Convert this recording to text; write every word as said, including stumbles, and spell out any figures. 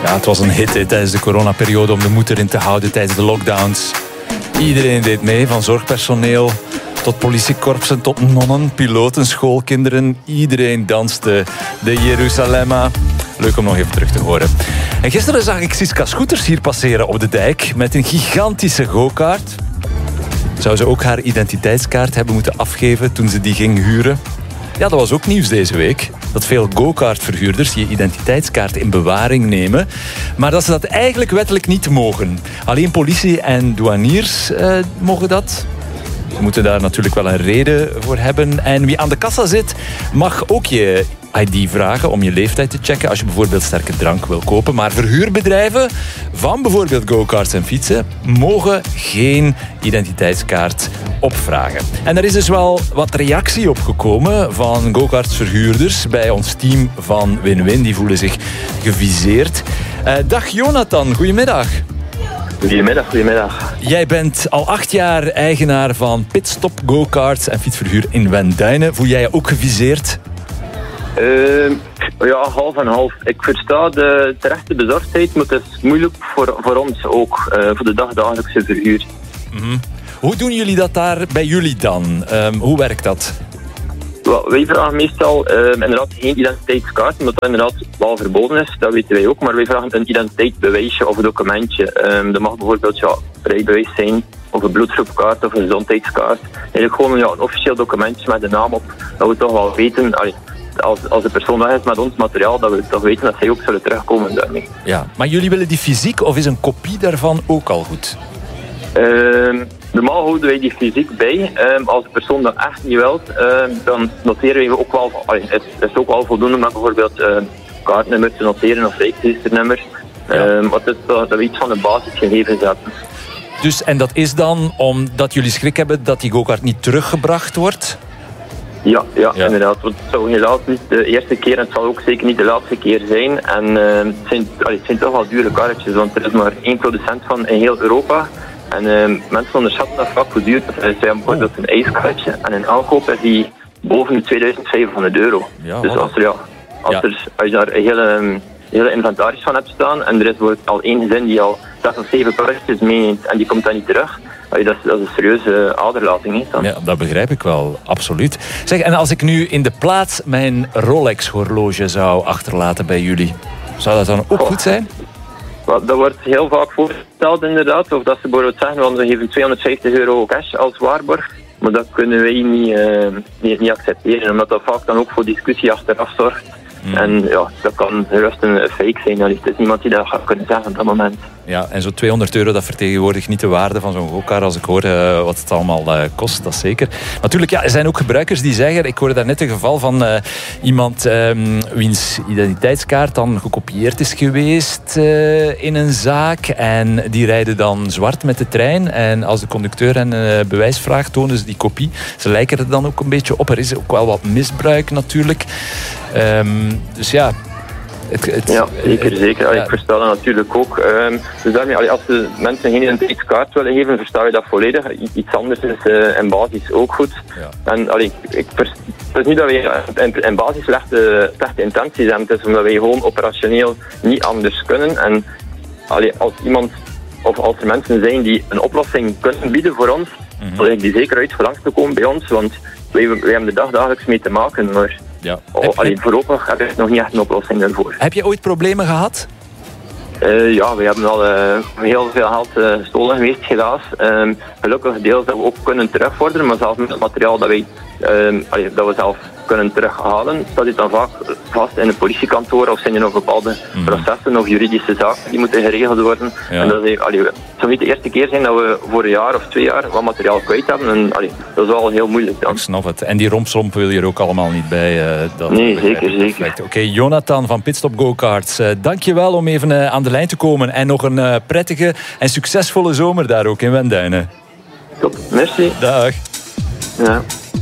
Ja, het was een hit hè, tijdens de coronaperiode om de moed erin te houden tijdens de lockdowns. Iedereen deed mee, van zorgpersoneel tot politiekorpsen, tot nonnen, piloten, schoolkinderen. Iedereen danste de Jeruzalemma. Leuk om nog even terug te horen. En gisteren zag ik Siska Scooters hier passeren op de dijk met een gigantische go-kart. Zou ze ook haar identiteitskaart hebben moeten afgeven toen ze die ging huren? Ja, dat was ook nieuws deze week. Dat veel go-kartverhuurders je identiteitskaart in bewaring nemen. Maar dat ze dat eigenlijk wettelijk niet mogen. Alleen politie en douaniers eh, mogen dat. Ze moeten daar natuurlijk wel een reden voor hebben. En wie aan de kassa zit, mag ook je I D vragen om je leeftijd te checken als je bijvoorbeeld sterke drank wil kopen. Maar verhuurbedrijven van bijvoorbeeld go-karts en fietsen mogen geen identiteitskaart opvragen. En er is dus wel wat reactie op gekomen van go-kartsverhuurders bij ons team van Win-Win. Die voelen zich geviseerd. Uh, dag Jonathan, goedemiddag. Goedemiddag, goedemiddag. Jij bent al acht jaar eigenaar van Pitstop Go-karts en fietsverhuur in Wenduyne. Voel jij je ook geviseerd? Uh, ja, half en half. Ik versta de terechte bezorgdheid, maar het is moeilijk voor, voor ons ook, uh, voor de dagdagelijkse verhuur. Mm-hmm. Hoe doen jullie dat daar bij jullie dan? Um, hoe werkt dat? Well, wij vragen meestal uh, inderdaad geen identiteitskaart, omdat dat inderdaad wel verboden is, dat weten wij ook, maar wij vragen een identiteitsbewijsje of een documentje. Um, dat mag bijvoorbeeld ja, rijbewijs zijn, of een bloedgroepkaart of een gezondheidskaart. Eigenlijk gewoon ja, een officieel documentje met de naam op, dat we toch wel weten, allee, als, als de persoon weg is met ons materiaal, dat we toch weten dat zij ook zullen terugkomen daarmee. Ja, maar jullie willen die fysiek of is een kopie daarvan ook al goed? Uh, normaal houden wij die fysiek bij. Uh, als de persoon dat echt niet wilt, uh, dan noteren we ook wel. Allee, het is ook wel voldoende om bijvoorbeeld uh, kaartnummer te noteren of rijksregisternummer. Ja. Uh, wat is dat, dat we iets van de basisgegevens hebben. Dus, en dat is dan omdat jullie schrik hebben dat die go-kart niet teruggebracht wordt? Ja, ja, ja, inderdaad. Want het zou helaas niet de eerste keer en het zal ook zeker niet de laatste keer zijn. En uh, het, zijn, allee, het zijn toch wel dure karretjes, want er is maar één producent van in heel Europa. En uh, mensen onderschatten dat vaak hoe duur het is. Zij hebben bijvoorbeeld een ijskarretje en een aankoop is die boven de tweeduizend vijfhonderd euro. Ja, dus als, er, ja, als, ja. Er, als je daar een hele, um, hele inventaris van hebt staan en er is bijvoorbeeld al één gezin die al zes of zeven karretjes meeneemt en die komt dan niet terug, dat is, dat is een serieuze aderlating. He, ja, dat begrijp ik wel, absoluut. Zeg, en als ik nu in de plaats mijn Rolex-horloge zou achterlaten bij jullie, zou dat dan ook oh. goed zijn? Dat wordt heel vaak voorgesteld inderdaad, of dat ze bijvoorbeeld zeggen, want we geven tweehonderdvijftig euro cash als waarborg, maar dat kunnen wij niet, uh, niet, niet accepteren, omdat dat vaak dan ook voor discussie achteraf zorgt. Mm. En ja, dat kan gerust een fake zijn, het is niemand die dat gaat kunnen zeggen op dat moment. Ja, en zo'n tweehonderd euro, dat vertegenwoordigt niet de waarde van zo'n go-kart als ik hoor uh, wat het allemaal uh, kost, dat zeker. Natuurlijk, ja, er zijn ook gebruikers die zeggen, ik hoorde daar net een geval van uh, iemand um, wiens identiteitskaart dan gekopieerd is geweest uh, in een zaak en die rijden dan zwart met de trein en als de conducteur hen uh, bewijs vraagt, tonen ze die kopie. Ze lijken er dan ook een beetje op. Er is ook wel wat misbruik natuurlijk. Um, dus ja... Het, het, ja, zeker, het, zeker. Ja. Ik versta dat natuurlijk ook. Um, dus daarmee, als de mensen geen identiteitskaart willen geven, versta je dat volledig. Iets anders is uh, in basis ook goed. Ja. En allee, ik vers, het is niet dat wij in, in basis slechte, slechte intenties hebben. Het is omdat wij gewoon operationeel niet anders kunnen. En allee, als iemand, of als er mensen zijn die een oplossing kunnen bieden voor ons, mm-hmm. dan leg die zeker uit voor langs te komen bij ons. Want wij, wij hebben de dag dagelijks mee te maken. Maar ja. Oh, allee, voorlopig heb ik nog niet echt een oplossing daarvoor. Heb je ooit problemen gehad? Uh, ja, we hebben al uh, heel veel geld uh, gestolen geweest, helaas. Um, gelukkig deels dat we ook kunnen terugvorderen, maar zelfs met het materiaal dat, wij, um, allee, dat we zelf kunnen terughalen, dat zit dan vaak vast in een politiekantoor of zijn er nog bepaalde mm. processen of juridische zaken die moeten geregeld worden. Ja. En dat is, allee, het zou niet de eerste keer zijn dat we voor een jaar of twee jaar wat materiaal kwijt hebben. En, allee, dat is wel heel moeilijk. Dan. Ik snap het. En die rompslomp wil je er ook allemaal niet bij. Uh, dat nee, zeker, zeker. Oké, okay, Jonathan van Pitstop Go-karts, uh, dank je wel om even uh, aan de lijn te komen. En nog een uh, prettige en succesvolle zomer daar ook in Wenduyne. Top, merci. Dag. Ja.